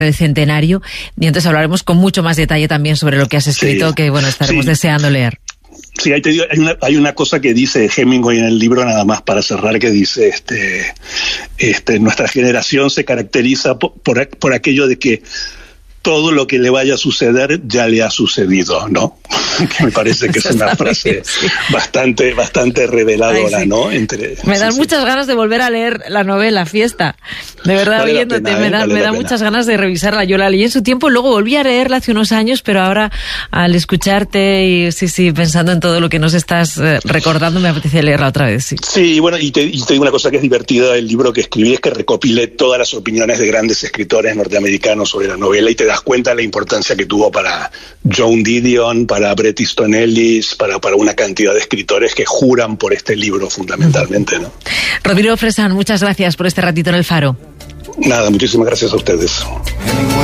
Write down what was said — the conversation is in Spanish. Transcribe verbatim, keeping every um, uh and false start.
el centenario, y entonces hablaremos con mucho más detalle también sobre lo que has escrito, sí, que bueno, estaremos sí. deseando leer. Sí, ahí te digo, hay una, hay una cosa que dice Hemingway en el libro, nada más para cerrar, que dice, este, este, nuestra generación se caracteriza por, por, por aquello de que todo lo que le vaya a suceder ya le ha sucedido, ¿no? Que me parece que es una frase sí. bastante, bastante reveladora, Ay, sí. ¿no? Entre, me dan sí, muchas sí. ganas de volver a leer la novela Fiesta. De verdad, vale oyéndote, pena, me ¿eh? da, vale me da muchas ganas de revisarla. Yo la leí en su tiempo, luego volví a leerla hace unos años, pero ahora al escucharte y sí, sí, pensando en todo lo que nos estás eh, recordando, me apetece leerla otra vez, sí. Sí, bueno, y te, y te digo una cosa que es divertida del libro que escribí, es que recopilé todas las opiniones de grandes escritores norteamericanos sobre la novela y te das cuenta de la importancia que tuvo para Joan Didion, para Bret Easton Ellis, para, para una cantidad de escritores que juran por este libro fundamentalmente, ¿no? Rodrigo Fresán, muchas gracias por este ratito en El Faro. Nada, muchísimas gracias a ustedes.